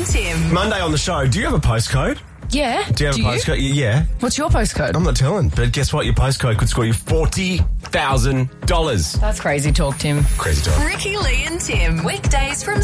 and Tim. Monday on the show, do you have a postcode? Yeah. Do you have a postcode? Yeah. What's your postcode? I'm not telling, but guess what? Your postcode could score you $40,000. That's crazy talk, Tim. Crazy talk. Ricky, Lee and Tim. Weekdays from